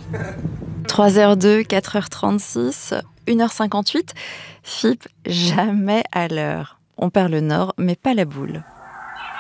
3h02, 4h36, 1h58. FIP, jamais à l'heure. On perd le nord, mais pas la boule.